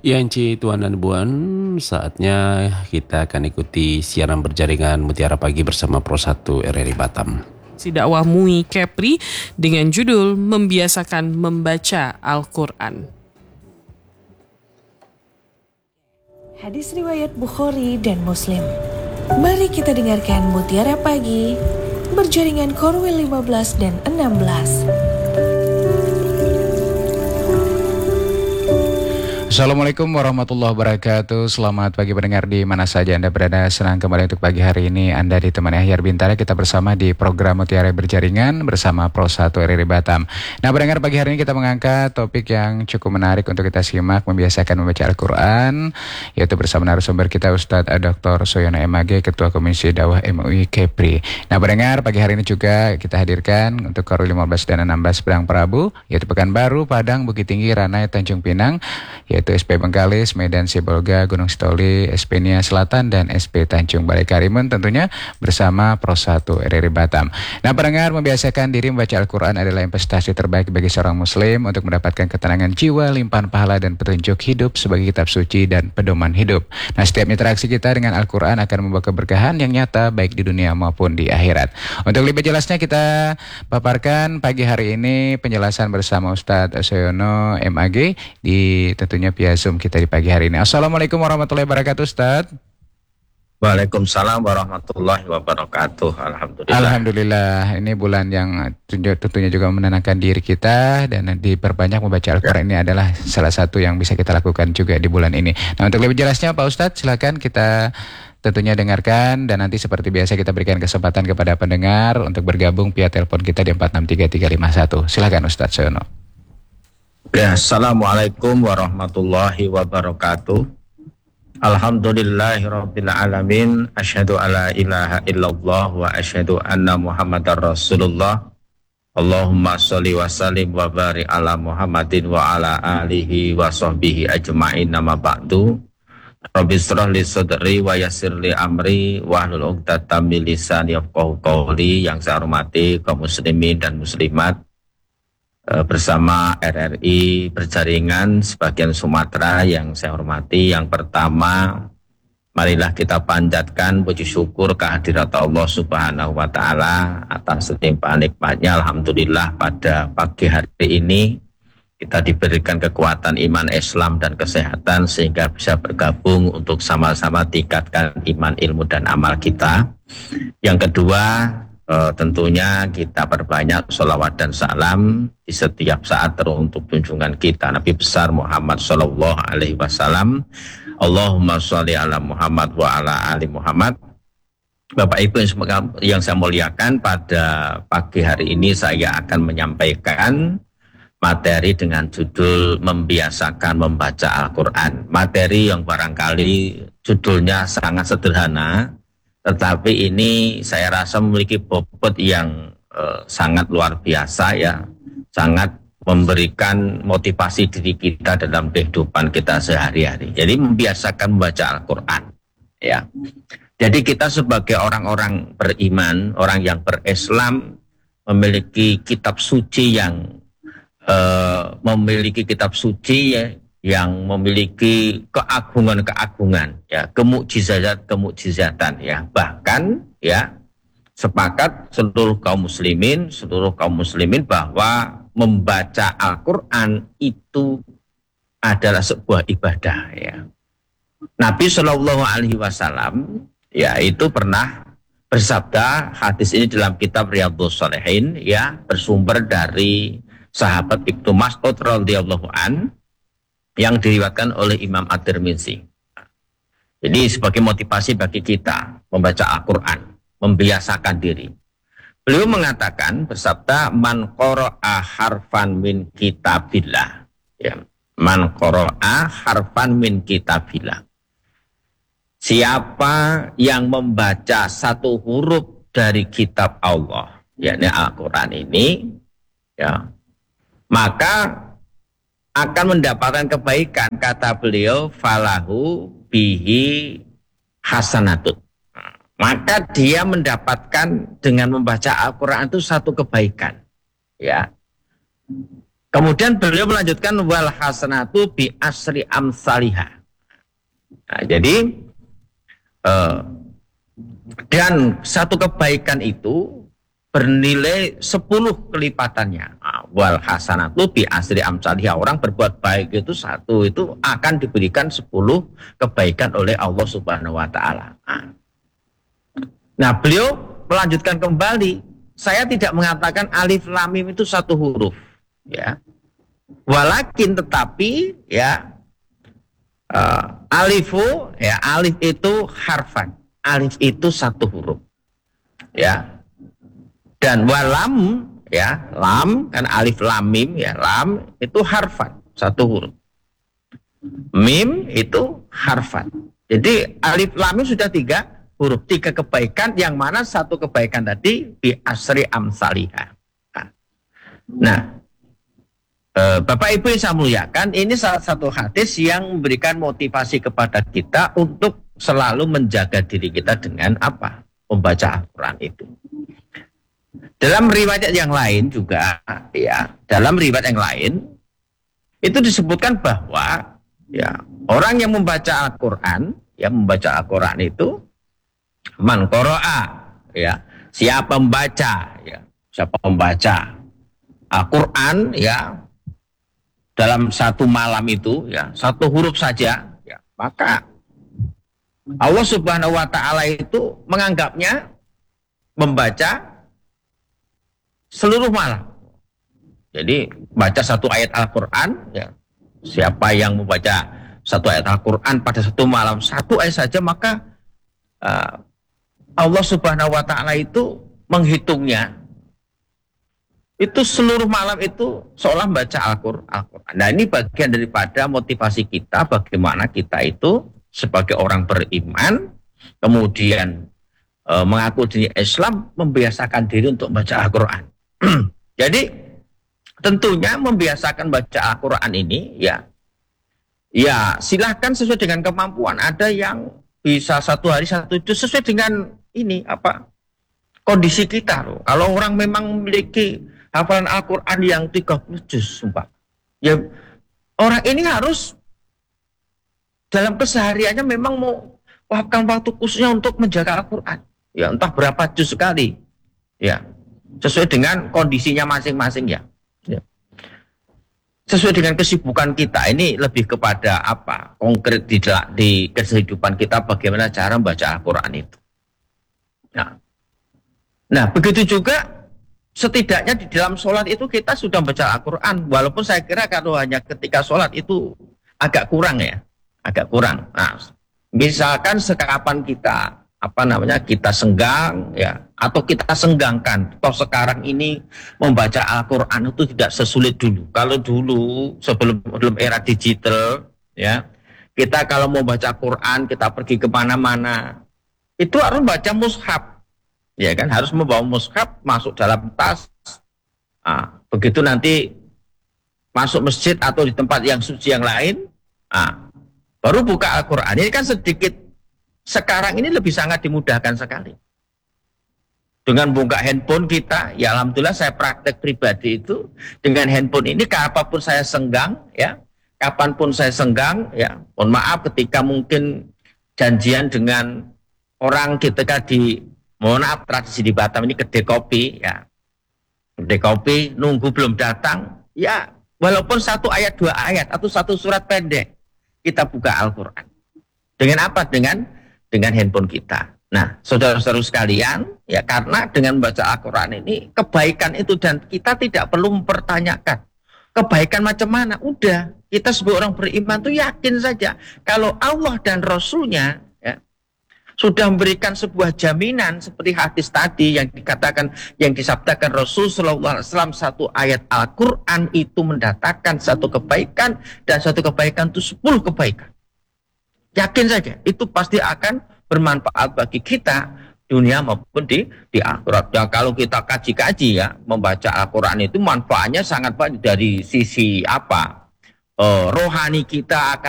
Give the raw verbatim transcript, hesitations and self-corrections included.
Ya, Enci, Tuan dan Buan, saatnya kita akan ikuti siaran berjaringan Mutiara Pagi bersama Pro satu R R I Batam. Si dakwah Mui Kepri dengan judul Membiasakan Membaca Al-Quran. Hadis riwayat Bukhari dan Muslim. Mari kita dengarkan Mutiara Pagi berjaringan Korwil lima belas dan enam belas. Assalamualaikum warahmatullahi wabarakatuh. Selamat pagi pendengar di mana saja Anda berada. Senang kembali untuk pagi hari ini Anda ditemani Ahyar Bintara. Kita bersama di program Mutiara Berjaringan bersama Pro satu R R I Batam. Nah pendengar, pagi hari ini kita mengangkat topik yang cukup menarik untuk kita simak, membiasakan membaca Al-Quran, yaitu bersama narasumber kita Ustadz Doktor Soyono M A G, Ketua Komisi Dakwah M U I Kepri. Nah pendengar, pagi hari ini juga kita hadirkan untuk Korwil lima belas dan enam belas Padang Prabu, yaitu Pekanbaru, Padang, Bukit Tinggi, Ranai, Tanjung Pinang, yaitu yaitu S P Bengkalis, Medan, Sibolga, Gunung Sitoli, S P Nia Selatan, dan S P Tanjung Balai Karimun, tentunya bersama Pro satu R R I Batam. Nah pendengar, membiasakan diri membaca Al-Quran adalah investasi terbaik bagi seorang muslim untuk mendapatkan ketenangan jiwa, limpahan pahala, dan petunjuk hidup sebagai kitab suci dan pedoman hidup. Nah setiap interaksi kita dengan Al-Quran akan membawa keberkahan yang nyata baik di dunia maupun di akhirat. Untuk lebih jelasnya kita paparkan pagi hari ini penjelasan bersama Ustadz Soyono M A G di tentunya via Zoom kita di pagi hari ini. Assalamualaikum warahmatullahi wabarakatuh, Ustaz. Waalaikumsalam warahmatullahi wabarakatuh. Alhamdulillah. Alhamdulillah. Ini bulan yang tentunya juga menenangkan diri kita, dan diperbanyak membaca Al-Quran ya. Ini adalah salah satu yang bisa kita lakukan juga di bulan ini. Nah untuk lebih jelasnya Pak Ustadz, silakan kita tentunya dengarkan, dan nanti seperti biasa kita berikan kesempatan kepada pendengar untuk bergabung via telepon kita di empat enam tiga tiga lima satu. Silakan Ustadz Soyono. Ya, Assalamualaikum warahmatullahi wabarakatuh. Alhamdulillahirabbil alamin. Asyhadu alla ilaha illallah wa asyhadu anna Muhammadar Rasulullah. Allahumma sholli wa sallim wa barik ala Muhammadin wa ala alihi wa sahbihi ajma'in. Nama ba'du. Rabbi shrah li sadri wa yassir li amri wa hlul 'uqdatam min lisani yafqahu qawli. Yang saya hormati kaum muslimin dan muslimat, bersama R R I Berjaringan sebagian Sumatera yang saya hormati. Yang pertama, marilah kita panjatkan puji syukur kehadirat Allah Subhanahu wa Ta'ala atas setimpaan nikmatnya. Alhamdulillah pada pagi hari ini kita diberikan kekuatan iman, Islam, dan kesehatan sehingga bisa bergabung untuk sama-sama tingkatkan iman, ilmu, dan amal kita. Yang kedua, Uh, tentunya kita perbanyak sholawat dan salam di setiap saat teruntuk junjungan kita Nabi besar Muhammad Sallallahu Alaihi Wasallam. Allahumma sholli ala Muhammad wa ala ali Muhammad. Bapak Ibu yang, yang saya muliakan, pada pagi hari ini saya akan menyampaikan materi dengan judul Membiasakan Membaca Al-Quran. Materi yang barangkali judulnya sangat sederhana, tetapi ini saya rasa memiliki bobot yang eh, sangat luar biasa ya, sangat memberikan motivasi diri kita dalam kehidupan kita sehari-hari. Jadi membiasakan membaca Al-Quran ya. Jadi kita sebagai orang-orang beriman, orang yang berislam, memiliki kitab suci yang eh, memiliki kitab suci ya, yang memiliki keagungan-keagungan, ya, kemukjizat-kemukjizatan, ya, bahkan, ya, sepakat seluruh kaum muslimin, seluruh kaum muslimin bahwa membaca Al-Quran itu adalah sebuah ibadah, ya. Nabi Shallallahu Alaihi Wasallam, ya, itu pernah bersabda, hadis ini dalam kitab Riyadhus Shalihin, ya, bersumber dari sahabat Ibnu Mas'ud radhiyallahu an, yang diriwayatkan oleh Imam At-Tirmidzi. Jadi sebagai motivasi bagi kita membaca Al-Quran, membiasakan diri. Beliau mengatakan, bersabda, man qara'a harfan min kitabillah. Ya, man qara'a harfan min kitabillah. Siapa yang membaca satu huruf dari kitab Allah, yakni Al-Quran ini, ya, maka akan mendapatkan kebaikan. Kata beliau, falahu bihi hasanatun. Maka dia mendapatkan dengan membaca Al-Quran itu satu kebaikan, ya. Kemudian beliau melanjutkan wal hasanatu bi asri amsalihah. Nah, jadi eh, dan satu kebaikan itu bernilai sepuluh kelipatannya. Nah, wal hasanatu bi asri amsalihah. Orang berbuat baik itu satu itu akan diberikan sepuluh kebaikan oleh Allah Subhanahu wa taala. Nah, nah, beliau melanjutkan kembali, saya tidak mengatakan alif lam mim itu satu huruf, ya. Walakin tetapi ya uh, alifu ya alif itu harfan, alif itu satu huruf, ya. Dan walam ya lam kan alif lam mim ya lam itu harfan satu huruf, mim itu harfan. Jadi alif lam mim sudah tiga huruf, tiga kebaikan, yang mana satu kebaikan tadi bi asri amsalihah. Nah, eh, Bapak Ibu yang saya muliakan, ini salah satu hadis yang memberikan motivasi kepada kita untuk selalu menjaga diri kita dengan apa? Membaca Al-Quran itu. Dalam riwayat yang lain juga, ya, dalam riwayat yang lain itu disebutkan bahwa ya orang yang membaca Al-Quran, yang membaca Al-Quran itu man qara'a, ya, siapa membaca, ya, siapa membaca Al-Quran, ya, dalam satu malam itu, ya, satu huruf saja, ya, maka Allah Subhanahu wa taala itu menganggapnya membaca seluruh malam. Jadi baca satu ayat Al-Quran, ya, siapa yang membaca satu ayat Al-Quran pada satu malam, satu ayat saja, maka uh, Allah Subhanahu wa taala itu menghitungnya itu seluruh malam itu seolah membaca Al-Quran. Nah, ini bagian daripada motivasi kita bagaimana kita itu sebagai orang beriman kemudian e, mengaku diri Islam, membiasakan diri untuk membaca Al-Quran. Jadi tentunya membiasakan baca Al-Quran ini ya ya silahkan sesuai dengan kemampuan. Ada yang bisa satu hari satu juz sesuai dengan ini apa kondisi kita loh. Kalau orang memang memiliki hafalan Al-Quran yang tiga puluh juz, sumpah, ya orang ini harus dalam kesehariannya memang mau waktukan waktu khususnya untuk menjaga Al-Quran, ya entah berapa juz sekali, ya sesuai dengan kondisinya masing-masing, ya, ya. Sesuai dengan kesibukan kita. Ini lebih kepada apa konkret di, di kehidupan kita, bagaimana cara membaca Al-Quran itu. Nah, nah begitu juga setidaknya di dalam sholat itu kita sudah membaca Al-Quran, walaupun saya kira kalau hanya ketika sholat itu agak kurang, ya, agak kurang. Nah, misalkan sekapan kita apa namanya kita senggang, ya, atau kita senggangkan. Toh sekarang ini membaca Al-Quran itu tidak sesulit dulu. Kalau dulu sebelum belum era digital, ya, kita kalau mau baca Quran kita pergi kemana-mana itu harus baca mushaf, ya kan, harus membawa mushaf masuk dalam tas. Nah, begitu nanti masuk masjid atau di tempat yang suci yang lain, nah, baru buka Al-Quran. Ini kan sedikit sekarang ini lebih sangat dimudahkan sekali. Dengan buka handphone kita, ya alhamdulillah saya praktek pribadi itu dengan handphone ini kapanpun saya senggang, ya, kapanpun saya senggang, ya, mohon maaf ketika mungkin janjian dengan orang ketika di, mohon maaf tradisi di Batam ini kedai kopi, ya, kedai kopi nunggu belum datang, ya, walaupun satu ayat dua ayat atau satu surat pendek kita buka Al-Quran. Dengan apa? Dengan dengan handphone kita. Nah, saudara-saudara sekalian, ya, karena dengan membaca Al-Quran ini kebaikan itu, dan kita tidak perlu mempertanyakan kebaikan macam mana. Udah, kita sebagai orang beriman tuh yakin saja kalau Allah dan Rasulnya, ya, sudah memberikan sebuah jaminan seperti hadis tadi yang dikatakan, yang disabdakan Rasul Sallallahu Alaihi Wasallam, satu ayat Al-Quran itu mendatangkan satu kebaikan, dan satu kebaikan itu sepuluh kebaikan. Yakin saja, itu pasti akan bermanfaat bagi kita dunia maupun di di akhirat. Ya, kalau kita kaji-kaji, ya, membaca Al-Quran itu manfaatnya sangat banyak dari sisi apa? Eh, rohani kita akan